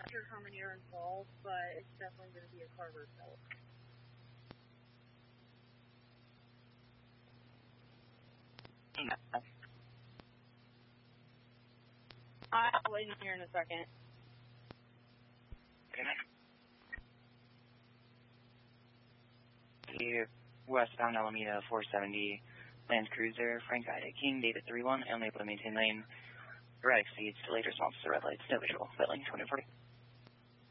not sure how many are involved, but it's definitely going to be a Carver belt. I'll wait in here in a second. The westbound Alameda 470 Land Cruiser, Frank Ida King, David 31, unable to maintain lane. Erratic speeds, delayed response to red lights, no visual, Billing 2040.